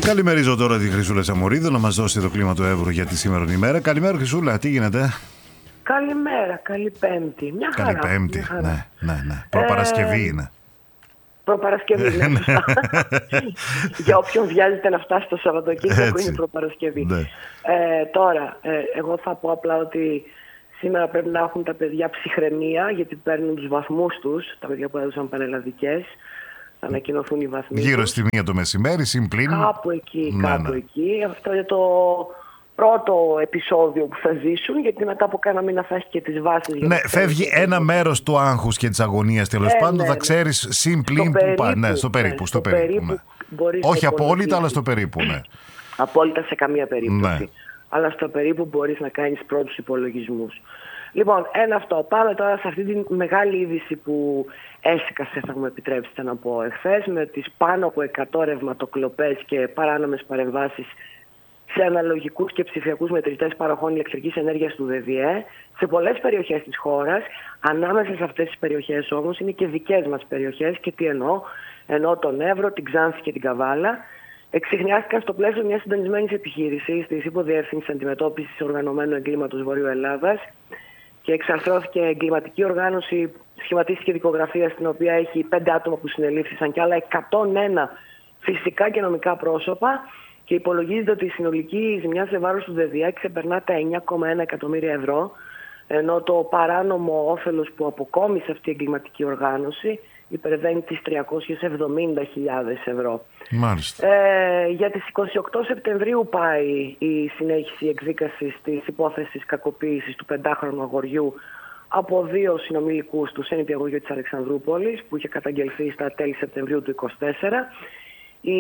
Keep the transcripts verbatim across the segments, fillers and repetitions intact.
Καλημερίζω τώρα τη Χρυσούλα Σαμορίδου να μας δώσει το κλίμα του Εύρου για τη σήμερα ημέρα. Καλημέρα Χρυσούλα, τι γίνεται? Καλημέρα, καλή Πέμπτη. Μια χαρά. Καλή Πέμπτη, μια χαρά. ναι, ναι, ναι. Προπαρασκευή ε... είναι. Προπαρασκευή, ναι, σωστά. Για όποιον βιάζεται να φτάσει το Σαββατοκύριακο είναι προπαρασκευή. Ναι. Ε, τώρα, ε, εγώ θα πω απλά ότι σήμερα πρέπει να έχουν τα παιδιά ψυχραιμία, γιατί παίρνουν τους βαθμούς τους, τα παιδιά που έδωσαν πανελλαδικές. Θα ανακοινωθούν οι βαθμοί. Γύρω στη μία το μεσημέρι, συμπλήν. Κάπου εκεί, ναι, κάπου ναι. εκεί. Αυτό είναι το πρώτο επεισόδιο που θα ζήσουν, γιατί μετά από κάνα μήνα θα έχει και τις βάσεις. Ναι, φεύγει ένα μέρος του άγχους και της αγωνίας τέλος ε, πάντων. ναι, θα ναι. ξέρεις συμπλήν που πάει. Ναι, στο περίπου. Ναι, στο στο περίπου, περίπου ναι. Όχι απόλυτα, αλλά στο περίπου, ναι. Απόλυτα σε καμία περίπτωση. Ναι. Αλλά στο περίπου μπορείς να κάνεις πρώτους υπολογισμούς. Λοιπόν, ένα αυτό. Πάμε τώρα σε αυτή τη μεγάλη είδηση που έσκασε, θα μου επιτρέψετε να πω, εχθές, με τις πάνω από εκατό ρευματοκλοπές και παράνομες παρεμβάσεις σε αναλογικούς και ψηφιακούς μετρητές παροχών ηλεκτρικής ενέργειας του ΔΔΕ σε πολλές περιοχές της χώρας. Ανάμεσα σε αυτές τις περιοχές όμως είναι και δικές μας περιοχές. Και τι εννοώ? Εννοώ τον Εύρο, την Ξάνθη και την Καβάλα. Εξιχνιάστηκαν στο πλαίσιο μιας συντονισμένης επιχείρησης της Υποδιεύθυνσης Αντιμετώπισης Οργανωμένου Εγκλήματος Βορείου Ελλάδας και εξαρθρώθηκε εγκληματική οργάνωση, σχηματίστηκε δικογραφία στην οποία έχει πέντε άτομα που συνελήφθησαν και άλλα εκατόν ένα φυσικά και νομικά πρόσωπα, και υπολογίζεται ότι η συνολική ζημιά σε βάρος του ΔΔΕ ξεπερνά τα εννιά κόμμα ένα εκατομμύρια ευρώ, ενώ το παράνομο όφελος που αποκόμισε αυτή η εγκληματική οργάνωση υπερβαίνει τις τριακόσιες εβδομήντα χιλιάδες ευρώ. Μάλιστα. Ε, για τις είκοσι οκτώ Σεπτεμβρίου πάει η συνέχιση εκδίκασης της υπόθεσης κακοποίησης του πεντάχρονου αγοριού από δύο συνομιλικούς του σε νηπιαγωγείο της Αλεξανδρούπολης, που είχε καταγγελθεί στα τέλη Σεπτεμβρίου του είκοσι τέσσερα. Η...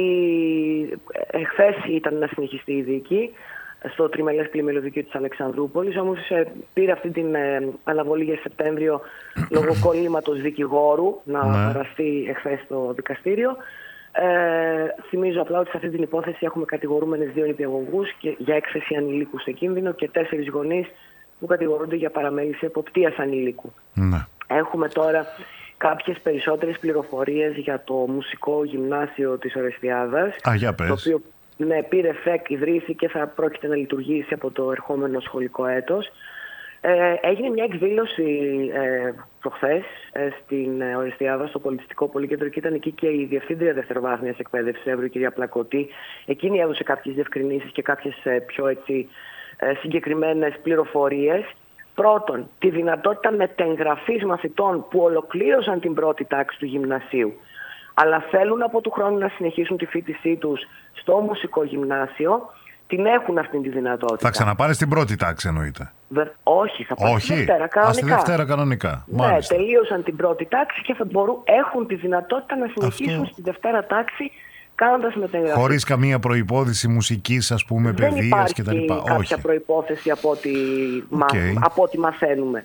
Εχθές ήταν να συνεχιστεί η δίκη στο τριμελές πλημμυλοδικείο της Αλεξανδρούπολης, όμως ε, πήρε αυτή την ε, αναβολή για Σεπτέμβριο λόγω κολλήματος δικηγόρου να ναι. παραστεί εχθές στο δικαστήριο. Ε, θυμίζω απλά ότι σε αυτή την υπόθεση έχουμε κατηγορούμενες δύο νηπιαγωγούς και για έκθεση ανηλίκου σε κίνδυνο και τέσσερις γονείς που κατηγορούνται για παραμέληση εποπτείας ανηλίκου. Ναι. Έχουμε τώρα κάποιες περισσότερες πληροφορίες για το μουσικό γυμνάσιο της Ορεστιάδας. Α, για πες. Το οποίο ναι, πήρε ΦΕΚ, ιδρύθηκε και θα πρόκειται να λειτουργήσει από το ερχόμενο σχολικό έτος. Ε, έγινε μια εκδήλωση ε, προχθές ε, στην ε, Ορεστιάδα, στο Πολιτιστικό Πολύκεντρο, και ήταν εκεί και η Διευθύντρια Δευτεροβάθμιας Εκπαίδευσης Εύρου, η κυρία Πλακωτή. Εκείνη έδωσε κάποιες διευκρινήσεις και κάποιες ε, πιο έτσι, ε, συγκεκριμένες πληροφορίες. Πρώτον, τη δυνατότητα μετεγγραφής μαθητών που ολοκλήρωσαν την πρώτη τάξη του γυμνασίου, αλλά θέλουν από του χρόνου να συνεχίσουν τη φοιτησή τους στο μουσικό γυμνάσιο, την έχουν αυτή τη δυνατότητα. Θα ξαναπάρει στην πρώτη τάξη, εννοείται? Βε... Όχι, θα πάρει στη Δευτέρα κανονικά. Α, στη Δευτέρα κανονικά. Ναι, μάλιστα. τελείωσαν την πρώτη τάξη και θα μπορούν, έχουν τη δυνατότητα να συνεχίσουν Αυτό... στη Δευτέρα τάξη, κάνοντας μετεγγραφή. Χωρίς καμία προϋπόθεση μουσικής, ας πούμε, παιδείας κτλ. Δεν υπάρχει κάποια προϋπόθεση από ό,τι, okay. μα... από ό,τι μαθαίνουμε.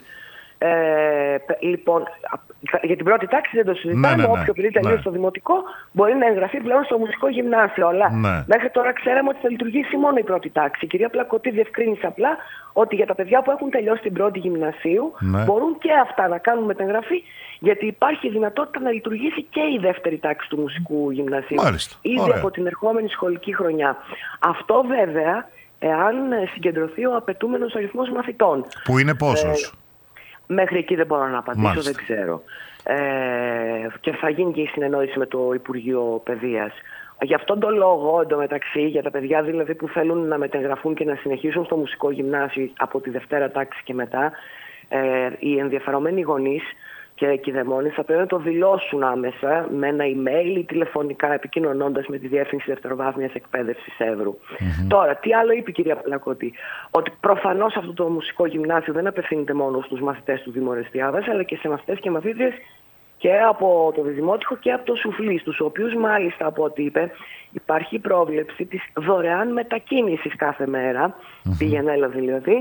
Ε, λοιπόν, για την πρώτη τάξη δεν το συζητάμε. Ναι, ναι, ναι. Όποιο παιδί τελείωσε ναι. στο δημοτικό μπορεί να εγγραφεί πλέον στο μουσικό γυμνάσιο. Αλλά ναι. μέχρι τώρα ξέραμε ότι θα λειτουργήσει μόνο η πρώτη τάξη. Η κυρία Πλακωτή διευκρίνησε απλά ότι για τα παιδιά που έχουν τελειώσει την πρώτη γυμνασίου ναι. μπορούν και αυτά να κάνουν μεταγραφή, γιατί υπάρχει δυνατότητα να λειτουργήσει και η δεύτερη τάξη του μουσικού γυμνασίου. Μάλιστα. Ήδη Ωραία. από την ερχόμενη σχολική χρονιά. Αυτό βέβαια εάν συγκεντρωθεί ο απαιτούμενος αριθμός μαθητών. Που είναι πόσος? Ε, Μέχρι εκεί δεν μπορώ να απαντήσω, Μάλιστα. δεν ξέρω. Ε, και θα γίνει και η συνεννόηση με το Υπουργείο Παιδείας. Γι' αυτόν τον λόγο, εντωμεταξύ, για τα παιδιά δηλαδή που θέλουν να μετεγγραφούν και να συνεχίσουν στο μουσικό γυμνάσιο από τη Δευτέρα τάξη και μετά, ε, οι ενδιαφερομένοι γονείς και κηδεμόνες θα πρέπει να το δηλώσουν άμεσα με ένα email ή τηλεφωνικά, επικοινωνώντας με τη Διεύθυνση Δευτεροβάθμιας Εκπαίδευσης Εύρου. Mm-hmm. Τώρα, τι άλλο είπε η κυρία Πλακωτή? Ότι προφανώς αυτό το μουσικό γυμνάσιο δεν απευθύνεται μόνο στους μαθητές του Δήμου Ορεστιάδας, αλλά και σε μαθητές και μαθήτριες και από το Διδημότυχο και από το Σουφλί, στους οποίους μάλιστα, από ό,τι είπε, υπάρχει πρόβλεψη της δωρεάν μετακίνησης κάθε μέρα, mm-hmm. πηγενέλα δηλαδή,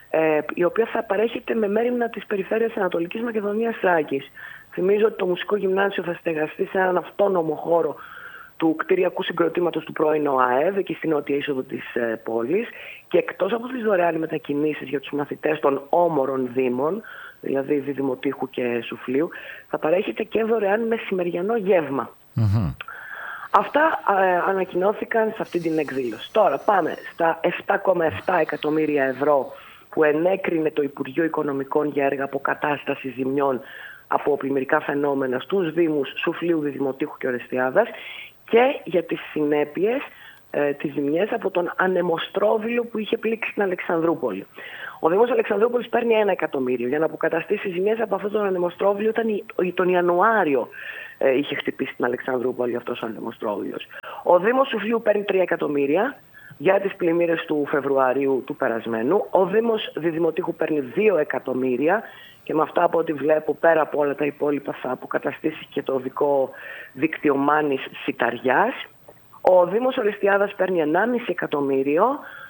η οποία θα παρέχεται με μέριμνα της περιφέρειας Ανατολικής Μακεδονίας Θράκης. Θυμίζω ότι το μουσικό γυμνάσιο θα στεγαστεί σε έναν αυτόνομο χώρο του κτηριακού συγκροτήματος του πρώην ΟΑΕΔ, εκεί στην νότια είσοδο της ε, πόλης, και εκτός από τις δωρεάν μετακινήσεις για τους μαθητές των όμορων δήμων, δηλαδή Διδημοτήχου και Σουφλίου, θα παρέχεται και δωρεάν μεσημεριανό γεύμα. Mm-hmm. Αυτά ε, ανακοινώθηκαν σε αυτή την εκδήλωση. Τώρα πάμε στα επτά κόμμα επτά εκατομμύρια ευρώ που ενέκρινε το Υπουργείο Οικονομικών για έργα αποκατάστασης ζημιών από πλημμυρικά φαινόμενα στους Δήμους Σουφλίου, Διδημοτήχου και Ορεστιάδας και για τις συνέπειες, ε, τις ζημιές από τον ανεμοστρόβιλο που είχε πλήξει την Αλεξανδρούπολη. Ο Δήμος Αλεξανδρούπολης παίρνει ένα εκατομμύριο για να αποκαταστήσει ζημιές από αυτόν τον ανεμοστρόβιλο. Ήταν τον Ιανουάριο ε, είχε χτυπήσει την Αλεξανδρούπολη αυτός ο ανεμοστρόβιλος. Ο Δήμος Σουφλίου παίρνει τρία εκατομμύρια για τις πλημμύρες του Φεβρουαρίου του περασμένου. Ο Δήμος Διδημοτήχου παίρνει δύο εκατομμύρια και με αυτά από ό,τι βλέπω πέρα από όλα τα υπόλοιπα θα αποκαταστήσει και το οδικό δίκτυο Μάνης Σιταριάς. Ο Δήμος Ορεστιάδας παίρνει ενάμιση εκατομμύριο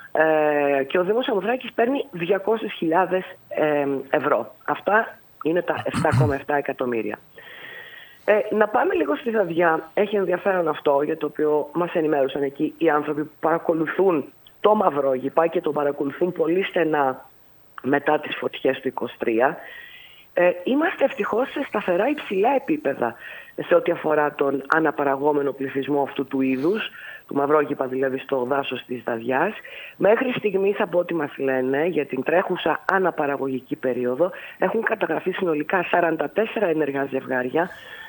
ε, και ο Δήμος Αμμουδράκης παίρνει διακόσιες χιλιάδες ε, ευρώ. Αυτά είναι τα επτά κόμμα επτά εκατομμύρια. Ε, να πάμε λίγο στη Δαδιά. Έχει ενδιαφέρον αυτό για το οποίο μας ενημέρωσαν εκεί οι άνθρωποι που παρακολουθούν το Μαυρόγυπα και το παρακολουθούν πολύ στενά μετά τις φωτιές του είκοσι τρία. Ε, είμαστε ευτυχώς σε σταθερά υψηλά επίπεδα σε ό,τι αφορά τον αναπαραγόμενο πληθυσμό αυτού του είδους, του Μαυρόγυπα δηλαδή στο δάσος της Δαδιάς. Μέχρι στιγμής από ό,τι μας λένε για την τρέχουσα αναπαραγωγική περίοδο έχουν καταγραφεί συνολικά σαράντα τέσσερα ενεργά ζευγάρια,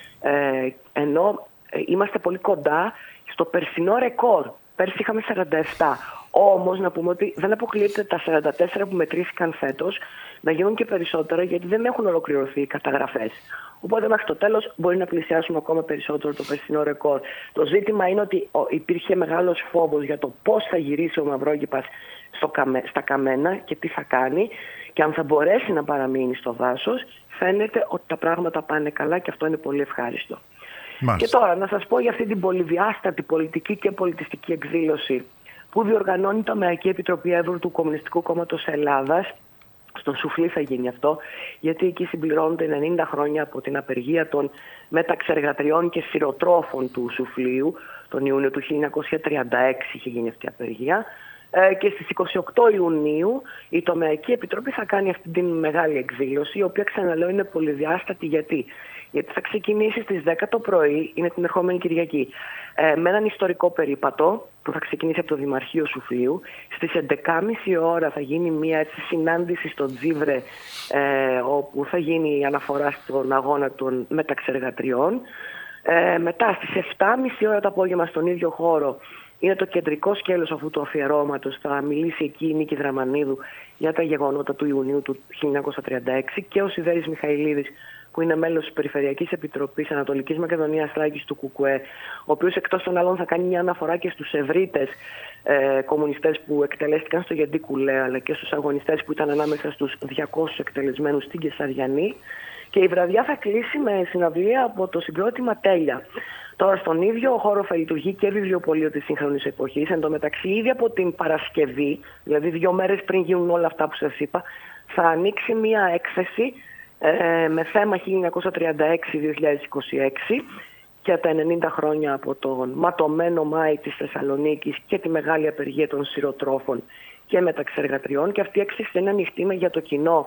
ε, ενώ ε, είμαστε πολύ κοντά στο περσινό ρεκόρ. Πέρσι είχαμε σαράντα επτά. Όμως να πούμε ότι δεν αποκλείεται τα σαράντα τέσσερα που μετρήθηκαν φέτος να γίνουν και περισσότερα, γιατί δεν έχουν ολοκληρωθεί οι καταγραφές. Οπότε μέχρι το τέλος μπορεί να πλησιάσουμε ακόμα περισσότερο το περσινό ρεκόρ. Το ζήτημα είναι ότι υπήρχε μεγάλος φόβος για το πώς θα γυρίσει ο Μαυρόγυπας στο καμε, στα καμένα και τι θα κάνει και αν θα μπορέσει να παραμείνει στο δάσος. Φαίνεται ότι τα πράγματα πάνε καλά και αυτό είναι πολύ ευχάριστο. Μάλιστα. Και τώρα να σας πω για αυτή την πολυδιάστατη πολιτική και πολιτιστική εκδήλωση που διοργανώνει η Τομεακή Επιτροπή Εύρου του Κομμουνιστικού Κόμματος Ελλάδας. Στο Σουφλί θα γίνει αυτό, γιατί εκεί συμπληρώνονται ενενήντα χρόνια από την απεργία των μεταξεργατριών και σειροτρόφων του Σουφλίου. Τον Ιούνιο του χίλια εννιακόσια τριάντα έξι είχε γίνει αυτή η απεργία. Ε, και στις είκοσι οκτώ Ιουνίου η Τομεακή Επιτροπή θα κάνει αυτή την μεγάλη εκδήλωση, η οποία ξαναλέω είναι πολυδιάστατη. Γιατί, γιατί θα ξεκινήσει στις δέκα το πρωί, είναι την ερχόμενη Κυριακή, ε, με έναν ιστορικό περίπατο που θα ξεκινήσει από το Δημαρχείο Σουφλίου. Στις έντεκα και μισή ώρα θα γίνει μια έτσι, συνάντηση στο Τζίβρε, ε, όπου θα γίνει η αναφορά στον αγώνα των μεταξεργατριών. Ε, μετά στις επτά και μισή ώρα το απόγευμα στον ίδιο χώρο είναι το κεντρικό σκέλος αυτού του αφιερώματος. Θα μιλήσει εκεί η Νίκη Δραμανίδου για τα γεγονότα του Ιουνίου του χίλια εννιακόσια τριάντα έξι και ο Σιδέρης Μιχαηλίδης, που είναι μέλος της Περιφερειακής Επιτροπής Ανατολικής Μακεδονίας Θράκης του ΚΚΕ, ο οποίος εκτός των άλλων θα κάνει μια αναφορά και στους ευρύτες ε, κομμουνιστές που εκτελέστηκαν στο Γεντή Κουλέ, αλλά και στους αγωνιστές που ήταν ανάμεσα στους διακόσιους εκτελεσμένους στην Κεσαριανή. Και η βραδιά θα κλείσει με συναυλία από το συγκρότημα Τέλεια. Τώρα στον ίδιο χώρο θα λειτουργεί και βιβλιοπωλείο της σύγχρονης εποχής. Εν τω μεταξύ, ήδη από την Παρασκευή, δηλαδή δύο μέρες πριν γίνουν όλα αυτά που σας είπα, θα ανοίξει μια έκθεση ε, με θέμα χίλια εννιακόσια τριάντα έξι με δύο χιλιάδες είκοσι έξι για τα ενενήντα χρόνια από τον ματωμένο Μάη της Θεσσαλονίκης και τη μεγάλη απεργία των σειροτρόφων και μεταξεργατριών. Και αυτή η έκθεση είναι ανοιχτή για το κοινό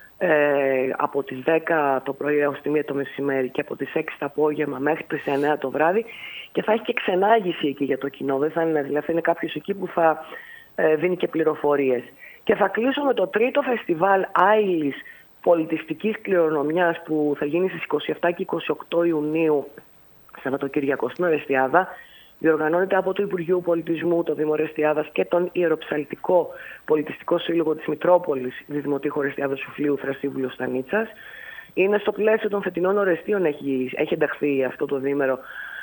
Ε, από τις δέκα το πρωί έως τη μία το μεσημέρι και από τις έξι το απόγευμα μέχρι τις εννέα το βράδυ, και θα έχει και ξενάγηση εκεί για το κοινό. Δεν θα είναι, δηλαδή είναι κάποιος εκεί που θα ε, δίνει και πληροφορίες. Και θα κλείσω με το τρίτο φεστιβάλ Άιλης πολιτιστικής κληρονομιάς που θα γίνει στις είκοσι επτά και είκοσι οκτώ Ιουνίου Σαββατοκύριακο στην Ορεστιάδα. Διοργανώνεται από το Υπουργείο Πολιτισμού, το Δήμο Ορεστιάδας και τον Ιεροψαλτικό Πολιτιστικό Σύλλογο της Μητρόπολης, Διδημοτήχου Ορεστιάδας Σουφλίου Θρασίβουλου Στανίτσας. Είναι στο πλαίσιο των φετινών Ορεστίων, έχει, έχει ενταχθεί αυτό το διήμερο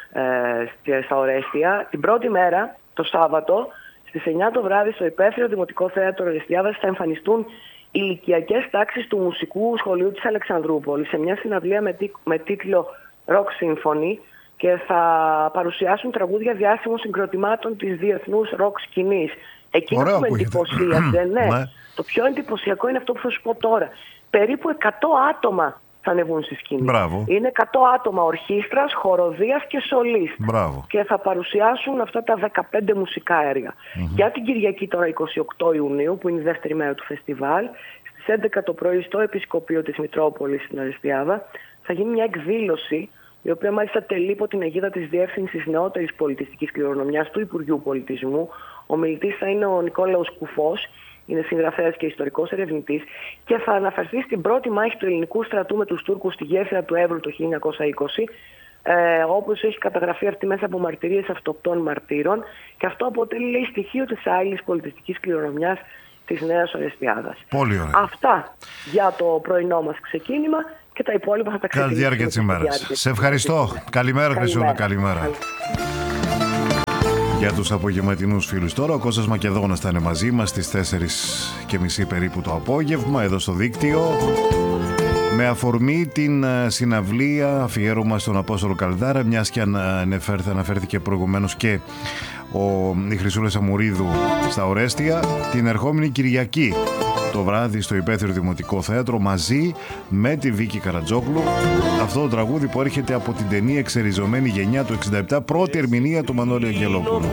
ε, στα Ορέστια. Την πρώτη μέρα, το Σάββατο, στις εννιά το βράδυ, στο υπαίθριο Δημοτικό Θέατρο Ορεστιάδας θα εμφανιστούν ηλικιακές τάξεις του Μουσικού Σχολείου της Αλεξανδρούπολης σε μια συναυλία με, τί, με τίτλο Rock Symphony, και θα παρουσιάσουν τραγούδια διάσημων συγκροτημάτων της διεθνούς ροκ σκηνής. Εκείνο που με εντυπωσίασε, ναι, ναι, το πιο εντυπωσιακό είναι αυτό που θα σου πω τώρα. Περίπου εκατό άτομα θα ανεβούν στη σκηνή. Μπράβο. Είναι εκατό άτομα ορχήστρας, χοροδίας και σολίστ. Μπράβο. Και θα παρουσιάσουν αυτά τα δεκαπέντε μουσικά έργα. Mm-hmm. Για την Κυριακή τώρα είκοσι οκτώ Ιουνίου, που είναι η δεύτερη μέρα του φεστιβάλ, στις έντεκα το πρωί στο Επισκοπείο της Μητρόπολης στην Ορεστιάδα, θα γίνει μια εκδήλωση η οποία μάλιστα τελεί υπό την αιγίδα της Διεύθυνσης Νεότερης Πολιτιστικής Κληρονομιάς του Υπουργείου Πολιτισμού. Ο μιλητής θα είναι ο Νικόλαος Κουφός, είναι συγγραφέας και ιστορικός ερευνητής και θα αναφερθεί στην πρώτη μάχη του ελληνικού στρατού με τους Τούρκους στη γέφυρα του Εύρου το χίλια εννιακόσια είκοσι, ε, όπως έχει καταγραφεί αυτή μέσα από μαρτυρίες αυτοκτών μαρτύρων, και αυτό αποτελεί, λέει, στοιχείο της άειλης πολιτιστικής κληρονομιάς της Νέας Ορεστιάδας. Πολύ ωραία. Αυτά για το πρωινό μας ξεκίνημα και τα υπόλοιπα θα τα Κατά τη διάρκεια της ημέρας. Σε ευχαριστώ. Καλημέρα, Χρυσούλα. Καλημέρα. Καλημέρα. Για τους απογευματινούς φίλους τώρα, ο Κώστας Μακεδόνας θα είναι μαζί μας στις τέσσερις και μισή περίπου το απόγευμα εδώ στο δίκτυο, με αφορμή την συναυλία αφιέρωμα στον Απόστολο Καλδάρα, μιας και αναφέρθηκε προηγουμένως και ο, η Χρυσούλα Σαμουρίδου στα Ορέστια, την ερχόμενη Κυριακή το βράδυ στο Υπαίθριο Δημοτικό Θέατρο, μαζί με τη Βίκη Καρατζόγλου. Αυτό το τραγούδι που έρχεται από την ταινία Εξεριζωμένη Γενιά του εξήντα επτά, πρώτη ερμηνεία του Μανώλη Αγγελόπουλου.